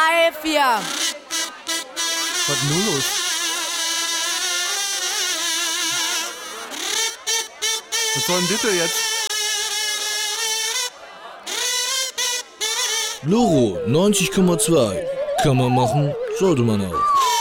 live hier. Was ist nun los? Was soll denn bitte jetzt? Loro 90,2. Kann man machen, sollte man auch.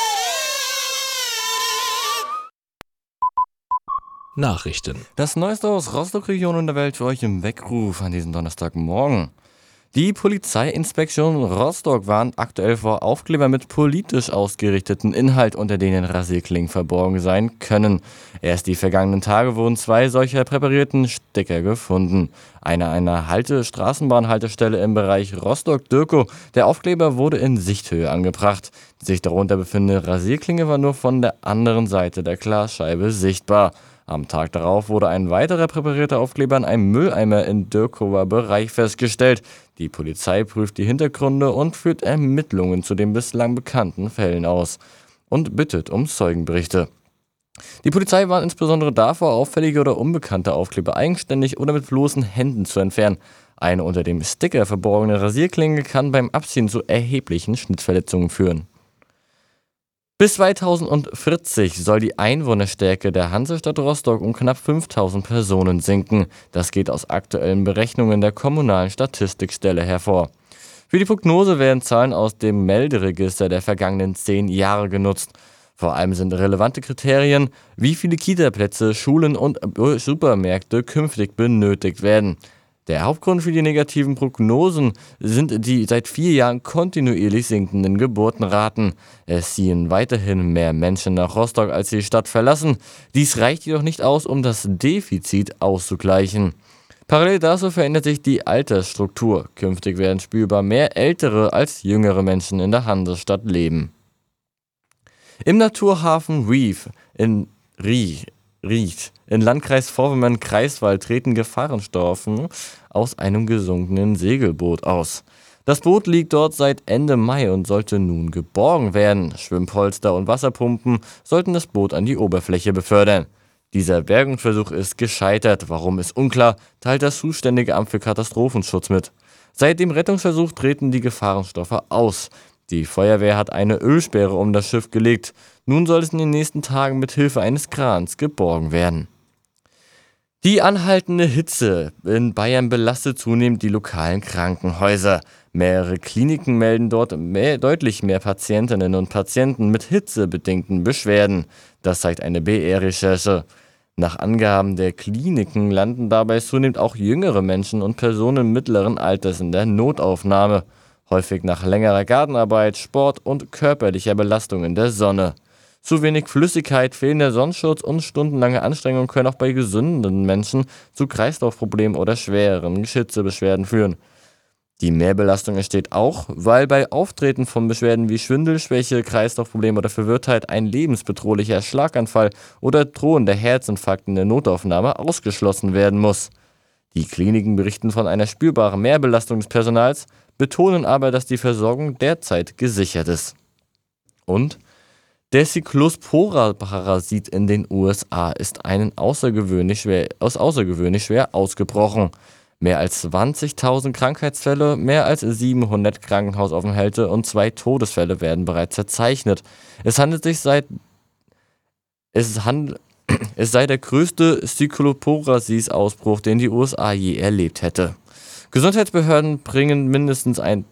Nachrichten. Das Neueste aus Rostock-Region und der Welt für euch im Weckruf an diesem Donnerstagmorgen. Die Polizeiinspektion Rostock warnt aktuell vor Aufkleber mit politisch ausgerichteten Inhalt, unter denen Rasierklingen verborgen sein können. Erst die vergangenen Tage wurden 2 solcher präparierten Sticker gefunden. Einer Straßenbahnhaltestelle im Bereich Rostock-Dürkow. Der Aufkleber wurde in Sichthöhe angebracht. Die sich darunter befindende Rasierklinge war nur von der anderen Seite der Glasscheibe sichtbar. Am Tag darauf wurde ein weiterer präparierter Aufkleber an einem Mülleimer im Dürkower Bereich festgestellt. Die Polizei prüft die Hintergründe und führt Ermittlungen zu den bislang bekannten Fällen aus und bittet um Zeugenberichte. Die Polizei warnt insbesondere davor, auffällige oder unbekannte Aufkleber eigenständig oder mit bloßen Händen zu entfernen. Eine unter dem Sticker verborgene Rasierklinge kann beim Abziehen zu erheblichen Schnittverletzungen führen. Bis 2040 soll die Einwohnerstärke der Hansestadt Rostock um knapp 5000 Personen sinken. Das geht aus aktuellen Berechnungen der kommunalen Statistikstelle hervor. Für die Prognose werden Zahlen aus dem Melderegister der vergangenen 10 Jahre genutzt. Vor allem sind relevante Kriterien, wie viele Kitaplätze, Schulen und Supermärkte künftig benötigt werden. Der Hauptgrund für die negativen Prognosen sind die seit 4 Jahren kontinuierlich sinkenden Geburtenraten. Es ziehen weiterhin mehr Menschen nach Rostock, als die Stadt verlassen. Dies reicht jedoch nicht aus, um das Defizit auszugleichen. Parallel dazu verändert sich die Altersstruktur. Künftig werden spürbar mehr ältere als jüngere Menschen in der Hansestadt leben. Im Naturhafen Reef in Landkreis Vorpommern-Greifswald treten Gefahrenstufen aus einem gesunkenen Segelboot aus. Das Boot liegt dort seit Ende Mai und sollte nun geborgen werden. Schwimmpolster und Wasserpumpen sollten das Boot an die Oberfläche befördern. Dieser Bergungsversuch ist gescheitert. Warum, ist unklar, teilt das zuständige Amt für Katastrophenschutz mit. Seit dem Rettungsversuch treten die Gefahrenstoffe aus. Die Feuerwehr hat eine Ölsperre um das Schiff gelegt. Nun soll es in den nächsten Tagen mit Hilfe eines Krans geborgen werden. Die anhaltende Hitze in Bayern belastet zunehmend die lokalen Krankenhäuser. Mehrere Kliniken melden dort deutlich mehr Patientinnen und Patienten mit hitzebedingten Beschwerden. Das zeigt eine BR-Recherche. Nach Angaben der Kliniken landen dabei zunehmend auch jüngere Menschen und Personen mittleren Alters in der Notaufnahme. Häufig nach längerer Gartenarbeit, Sport und körperlicher Belastung in der Sonne. Zu wenig Flüssigkeit, fehlender Sonnenschutz und stundenlange Anstrengung können auch bei gesunden Menschen zu Kreislaufproblemen oder schwereren Hitzebeschwerden führen. Die Mehrbelastung entsteht auch, weil bei Auftreten von Beschwerden wie Schwindel, Schwäche, Kreislaufprobleme oder Verwirrtheit ein lebensbedrohlicher Schlaganfall oder drohender Herzinfarkt in der Notaufnahme ausgeschlossen werden muss. Die Kliniken berichten von einer spürbaren Mehrbelastung des Personals, betonen aber, dass die Versorgung derzeit gesichert ist. Und der Cyclospora-Parasit in den USA ist außergewöhnlich schwer ausgebrochen. Mehr als 20.000 Krankheitsfälle, mehr als 700 Krankenhausaufenthalte und 2 Todesfälle werden bereits verzeichnet. Es sei der größte Cyclospora-Ausbruch, den die USA je erlebt hätte. Gesundheitsbehörden bringen mindestens einen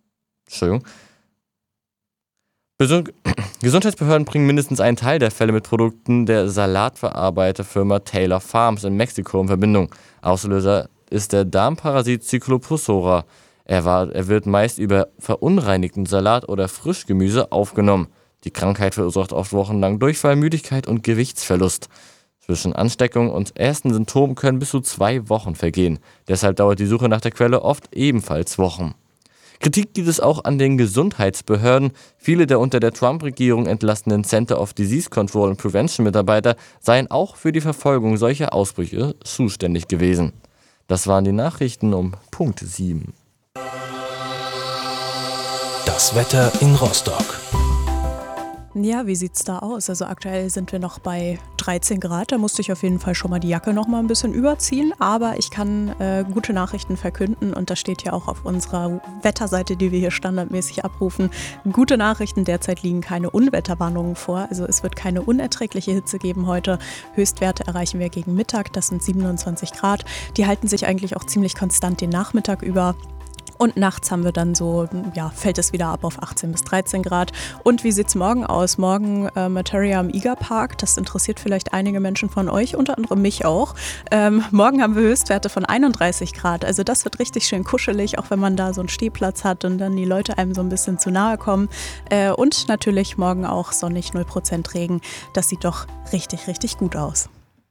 Teil der Fälle mit Produkten der Salatverarbeiterfirma Taylor Farms in Mexiko in Verbindung. Auslöser ist der Darmparasit Cyclospora. Er wird meist über verunreinigten Salat oder Frischgemüse aufgenommen. Die Krankheit verursacht oft wochenlang Durchfall, Müdigkeit und Gewichtsverlust. Zwischen Ansteckung und ersten Symptomen können bis zu 2 Wochen vergehen. Deshalb dauert die Suche nach der Quelle oft ebenfalls Wochen. Kritik gibt es auch an den Gesundheitsbehörden. Viele der unter der Trump-Regierung entlassenen Center of Disease Control and Prevention Mitarbeiter seien auch für die Verfolgung solcher Ausbrüche zuständig gewesen. Das waren die Nachrichten um Punkt 7. Das Wetter in Rostock. Ja, wie sieht's da aus? Also aktuell sind wir noch bei 13 Grad. Da musste ich auf jeden Fall schon mal die Jacke noch mal ein bisschen überziehen. Aber ich kann gute Nachrichten verkünden und das steht ja auch auf unserer Wetterseite, die wir hier standardmäßig abrufen. Gute Nachrichten, derzeit liegen keine Unwetterwarnungen vor. Also es wird keine unerträgliche Hitze geben heute. Höchstwerte erreichen wir gegen Mittag, das sind 27 Grad. Die halten sich eigentlich auch ziemlich konstant den Nachmittag über. Und nachts haben wir dann so, fällt es wieder ab auf 18 bis 13 Grad. Und wie sieht es morgen aus? Morgen Materia im Igerpark. Das interessiert vielleicht einige Menschen von euch, unter anderem mich auch. Morgen haben wir Höchstwerte von 31 Grad. Also das wird richtig schön kuschelig, auch wenn man da so einen Stehplatz hat und dann die Leute einem so ein bisschen zu nahe kommen. Und natürlich morgen auch sonnig, 0% Regen. Das sieht doch richtig, richtig gut aus.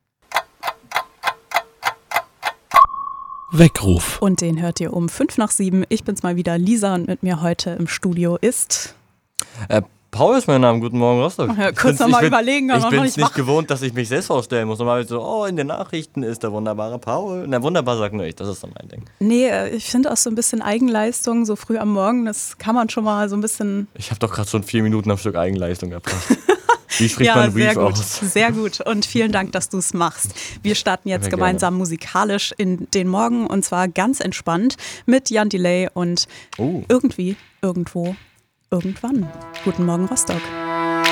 Weckruf. Und den hört ihr um 5:05. Ich bin's mal wieder, Lisa, und mit mir heute im Studio ist... Paul ist mein Name. Guten Morgen, Rostock. Ja, kurz nochmal überlegen, aber ich noch bin nicht es nicht wach. gewohnt, dass ich mich selbst vorstellen muss. Normalerweise so, in den Nachrichten ist der wunderbare Paul. Na, wunderbar sagt nur ich, das ist dann mein Ding. Nee, ich finde auch so ein bisschen Eigenleistung, so früh am Morgen, das kann man schon mal so ein bisschen... Ich habe doch gerade schon 4 Minuten am Stück Eigenleistung erbracht. Wie spricht man sehr Brief gut, aus? sehr gut. Und vielen Dank, dass du es machst. Wir starten jetzt Sehr gemeinsam musikalisch in den Morgen und zwar ganz entspannt mit Jan Delay und irgendwie, irgendwo, irgendwann. Guten Morgen, Rostock.